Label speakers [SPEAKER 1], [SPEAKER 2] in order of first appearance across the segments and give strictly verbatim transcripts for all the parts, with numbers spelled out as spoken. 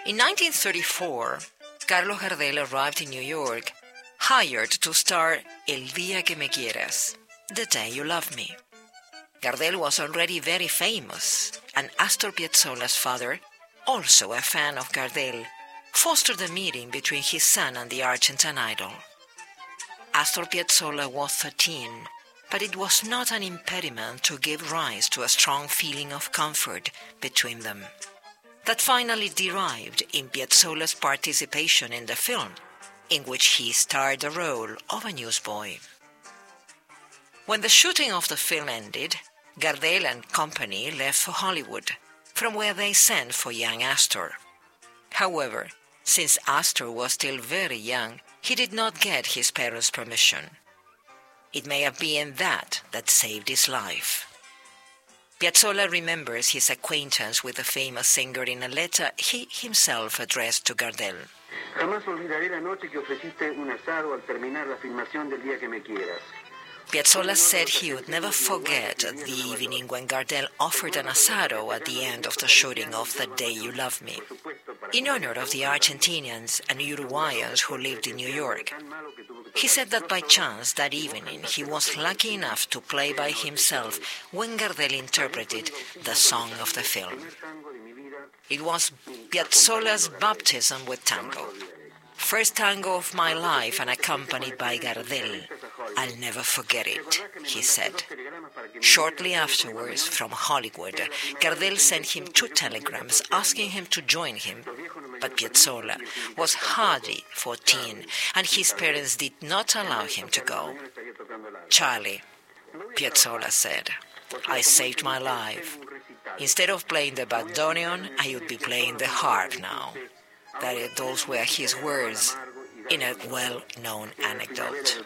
[SPEAKER 1] In nineteen thirty-four, Carlos Gardel arrived in New York, hired to star El Día que Me Quieras, The Day You Love Me. Gardel was already very famous, and Astor Piazzolla's father, also a fan of Gardel, fostered a meeting between his son and the Argentine idol. Astor Piazzolla was thirteen, but it was not an impediment to give rise to a strong feeling of comfort between them, that finally derived in Piazzolla's participation in the film, in which he starred the role of a newsboy. When the shooting of the film ended, Gardel and company left for Hollywood, from where they sent for young Astor. However, since Astor was still very young, he did not get his parents' permission. It may have been that that saved his life. Piazzolla remembers his acquaintance with the famous singer in a letter he himself addressed to Gardel.
[SPEAKER 2] Jamás olvidaré la noche que ofreciste un asado al terminar la filmación del Día que Me Quieras.
[SPEAKER 1] Piazzolla said he would never forget the evening when Gardel offered an asado at the end of the shooting of The Day You Love Me, in honor of the Argentinians and Uruguayans who lived in New York. He said that by chance that evening he was lucky enough to play by himself when Gardel interpreted the song of the film. It was Piazzolla's baptism with tango. First tango of my life and accompanied by Gardel. I'll never forget it, he said. Shortly afterwards, from Hollywood, Gardel sent him two telegrams asking him to join him, but Piazzolla was hardly fourteen, and his parents did not allow him to go. Charlie, Piazzolla said, I saved my life. Instead of playing the bandoneon, I would be playing the harp now. That is, those were his words in a well-known anecdote.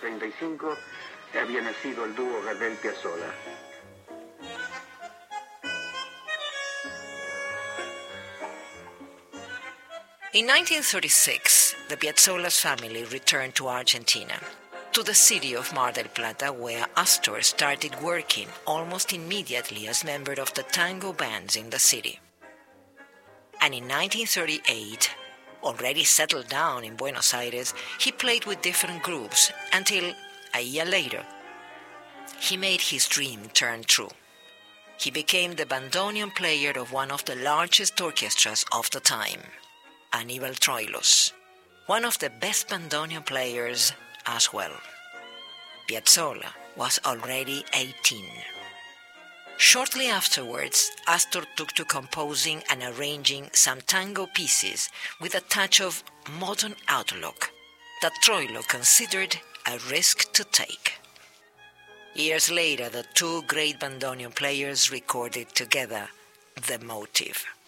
[SPEAKER 1] In nineteen thirty-six, the Piazzolla's family returned to Argentina, to the city of Mar del Plata, where Astor started working almost immediately as member of the tango bands in the city. And in nineteen thirty-eight, already settled down in Buenos Aires, he played with different groups until, a year later, he made his dream turn true. He became the bandoneon player of one of the largest orchestras of the time, Aníbal Troilus, one of the best bandoneon players as well. Piazzolla was already eighteen. Shortly afterwards, Astor took to composing and arranging some tango pieces with a touch of modern outlook that Troilo considered a risk to take. Years later, the two great bandoneon players recorded together The Motive.